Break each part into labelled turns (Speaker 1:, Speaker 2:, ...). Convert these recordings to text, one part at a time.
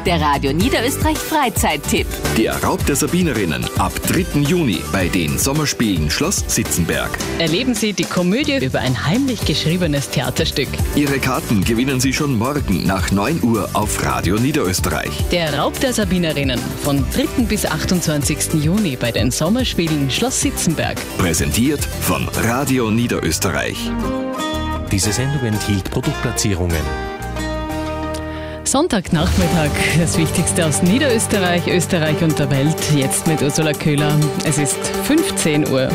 Speaker 1: Der Radio Niederösterreich Freizeittipp.
Speaker 2: Der Raub der Sabinerinnen ab 3. Juni bei den Sommerspielen Schloss Sitzenberg.
Speaker 3: Erleben Sie die Komödie über ein heimlich geschriebenes Theaterstück.
Speaker 2: Ihre Karten gewinnen Sie schon morgen nach 9 Uhr auf Radio Niederösterreich.
Speaker 3: Der Raub der Sabinerinnen von 3. bis 28. Juni bei den Sommerspielen Schloss Sitzenberg.
Speaker 2: Präsentiert von Radio Niederösterreich.
Speaker 4: Diese Sendung enthielt Produktplatzierungen.
Speaker 3: Sonntagnachmittag, das Wichtigste aus Niederösterreich, Österreich und der Welt. Jetzt mit Ursula Köhler. Es ist 15 Uhr.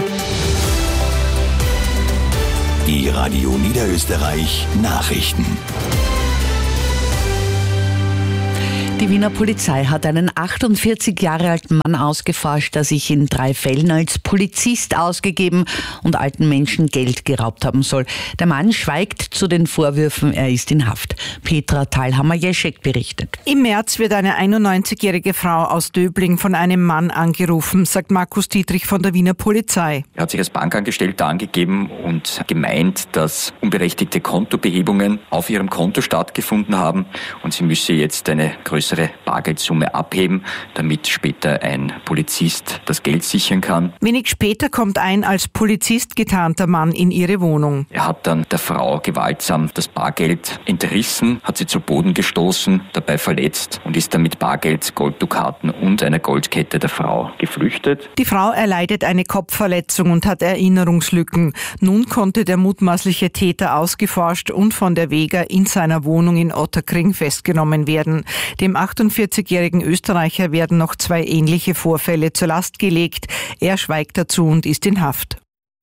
Speaker 5: Die Radio Niederösterreich Nachrichten.
Speaker 6: Die Wiener Polizei hat einen 48 Jahre alten Mann ausgeforscht, der sich in 3 Fällen als Polizist ausgegeben und alten Menschen Geld geraubt haben soll. Der Mann schweigt zu den Vorwürfen, er ist in Haft. Petra Thalhammer-Jeschek berichtet.
Speaker 7: Im März wird eine 91-jährige Frau aus Döbling von einem Mann angerufen, sagt Markus Dietrich von der Wiener Polizei.
Speaker 8: Er hat sich als Bankangestellter angegeben und gemeint, dass unberechtigte Kontobehebungen auf ihrem Konto stattgefunden haben und sie müsse jetzt eine größere Bargeldsumme abheben, damit später ein Polizist das Geld sichern kann.
Speaker 7: Wenig später kommt ein als Polizist getarnter Mann in ihre Wohnung.
Speaker 8: Er hat dann der Frau gewaltsam das Bargeld entrissen, hat sie zu Boden gestoßen, dabei verletzt und ist dann mit Bargeld, Golddukaten und einer Goldkette der Frau geflüchtet.
Speaker 7: Die Frau erleidet eine Kopfverletzung und hat Erinnerungslücken. Nun konnte der mutmaßliche Täter ausgeforscht und von der Vega in seiner Wohnung in Otterkring festgenommen werden. Dem 48-jährigen Österreicher werden noch 2 ähnliche Vorfälle zur Last gelegt. Er schweigt dazu und ist in Haft.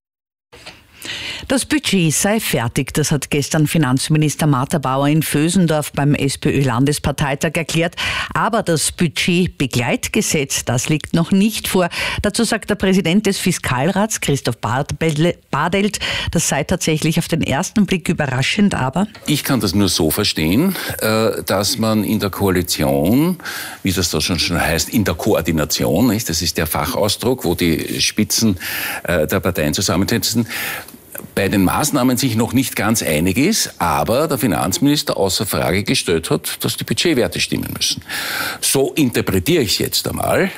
Speaker 6: Das Budget sei fertig, das hat gestern Finanzminister Martha Bauer in Vösendorf beim SPÖ-Landesparteitag erklärt. Aber das Budgetbegleitgesetz, das liegt noch nicht vor. Dazu sagt der Präsident des Fiskalrats, Christoph Badelt, das sei tatsächlich auf den ersten Blick überraschend, aber...
Speaker 9: Ich kann das nur so verstehen, dass man in der Koalition, wie das da schon heißt, in der Koordination, nicht? Das ist der Fachausdruck, wo die Spitzen der Parteien zusammensitzen, bei den Maßnahmen sich noch nicht ganz einig ist, aber der Finanzminister außer Frage gestellt hat, dass die Budgetwerte stimmen müssen. So interpretiere ich es jetzt einmal.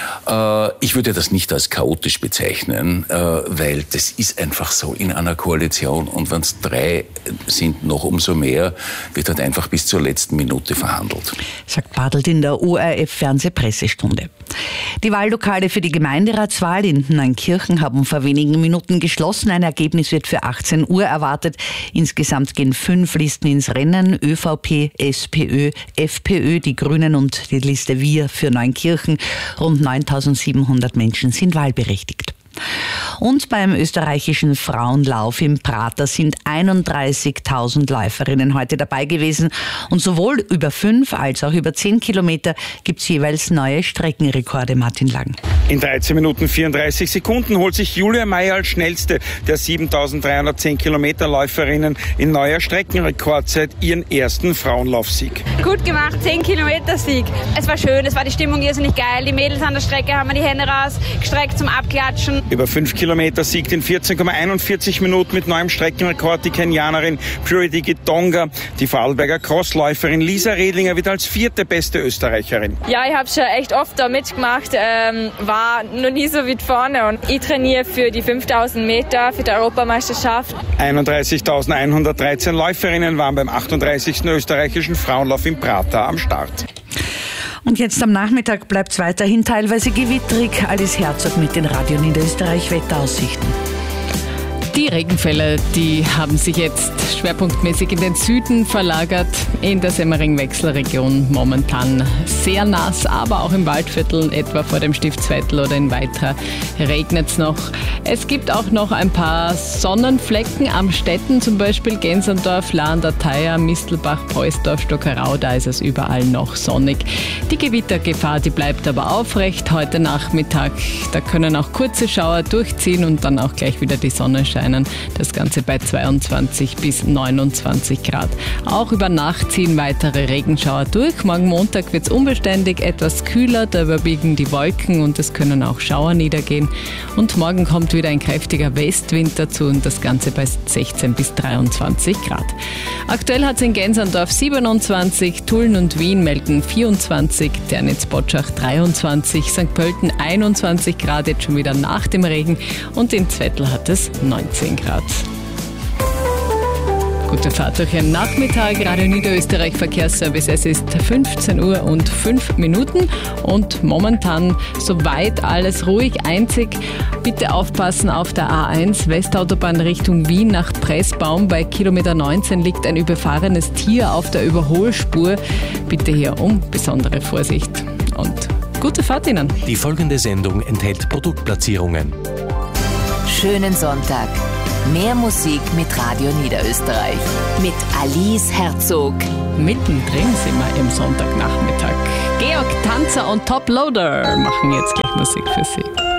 Speaker 9: Ich würde das nicht als chaotisch bezeichnen, weil das ist einfach so in einer Koalition und wenn es 3 sind, noch umso mehr, wird halt einfach bis zur letzten Minute verhandelt.
Speaker 6: Sagt Badelt in der ORF-Fernsehpressestunde. Die Wahllokale für die Gemeinderatswahl in Neunkirchen haben vor wenigen Minuten geschlossen. Ein Ergebnis wird für 18 Uhr erwartet. Insgesamt gehen 5 Listen ins Rennen. ÖVP, SPÖ, FPÖ, die Grünen und die Liste Wir für Neunkirchen. Rund 9.700 Menschen sind wahlberechtigt. Und beim österreichischen Frauenlauf im Prater sind 31.000 Läuferinnen heute dabei gewesen. Und sowohl über 5 als auch über 10 Kilometer gibt es jeweils neue Streckenrekorde, Martin Lang.
Speaker 10: In 13 Minuten 34 Sekunden holt sich Julia Meyer als schnellste der 7.310 Kilometer Läuferinnen in neuer Streckenrekordzeit ihren ersten Frauenlaufsieg.
Speaker 11: Gut gemacht, 10 Kilometer Sieg. Es war schön, es war die Stimmung irrsinnig geil. Die Mädels an der Strecke haben die Hände rausgestreckt zum Abklatschen.
Speaker 10: Über 5 Kilometer siegt in 14,41 Minuten mit neuem Streckenrekord die Kenianerin Purity Gitonga. Die Vorarlberger Crossläuferin Lisa Redlinger wird als 4. beste Österreicherin.
Speaker 11: Ja, ich habe schon echt oft da mitgemacht, war noch nie so weit vorne und ich trainiere für die 5.000 Meter für die Europameisterschaft.
Speaker 10: 31.113 Läuferinnen waren beim 38. österreichischen Frauenlauf im Prater am Start.
Speaker 6: Und jetzt am Nachmittag bleibt es weiterhin teilweise gewitterig. Alice Herzog mit den Radio Niederösterreich Wetteraussichten.
Speaker 3: Die Regenfälle, die haben sich jetzt schwerpunktmäßig in den Süden verlagert, in der Semmering-Wechsel-Region momentan sehr nass, aber auch im Waldviertel, etwa vor dem Stiftsviertel oder in Weitra regnet es noch. Es gibt auch noch ein paar Sonnenflecken am Städten, zum Beispiel Gensendorf, Lahn, Theier, Mistelbach, Preußdorf, Stockerau, da ist es überall noch sonnig. Die Gewittergefahr, die bleibt aber aufrecht heute Nachmittag. Da können auch kurze Schauer durchziehen und dann auch gleich wieder die Sonne scheinen. erscheinen. Das Ganze bei 22 bis 29 Grad. Auch über Nacht ziehen weitere Regenschauer durch. Morgen Montag wird es unbeständig, etwas kühler, da überwiegen die Wolken und es können auch Schauer niedergehen. Und morgen kommt wieder ein kräftiger Westwind dazu und das Ganze bei 16 bis 23 Grad. Aktuell hat es in Gensandorf 27, Tulln und Wien melden 24, Dernitz-Botschach 23, St. Pölten 21 Grad, jetzt schon wieder nach dem Regen und in Zwettl hat es 19 Grad. Gute Fahrt durch Ihren Nachmittag. Radio Niederösterreich Verkehrsservice. Es ist 15 Uhr und 5 Minuten und momentan soweit alles ruhig. Einzig bitte aufpassen auf der A1 Westautobahn Richtung Wien nach Pressbaum. Bei Kilometer 19 liegt ein überfahrenes Tier auf der Überholspur. Bitte hier um besondere Vorsicht und gute Fahrt Ihnen.
Speaker 4: Die folgende Sendung enthält Produktplatzierungen.
Speaker 1: Schönen Sonntag. Mehr Musik mit Radio Niederösterreich. Mit Alice Herzog.
Speaker 3: Mittendrin sind wir im Sonntagnachmittag. Georg Tanzer und Top Loader machen jetzt gleich Musik für Sie.